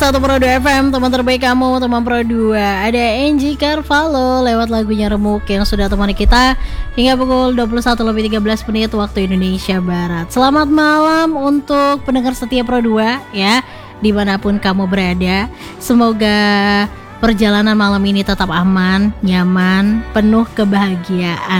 101 Pro 2 FM, teman terbaik kamu, teman Pro 2. Ada Angie Carvalho lewat lagunya Remuk yang sudah temani kita hingga pukul 21:13 waktu Indonesia Barat. Selamat malam untuk pendengar setia Pro 2 ya, dimanapun kamu berada. Semoga perjalanan malam ini tetap aman, nyaman, penuh kebahagiaan.